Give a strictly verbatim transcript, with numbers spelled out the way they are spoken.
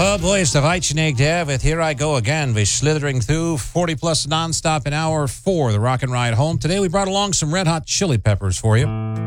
Oh boy, it's the Weichenig there with Here I Go Again. We're slithering through forty plus nonstop in hour four, the Rock and Ride Home. Today we brought along some Red Hot Chili Peppers for you.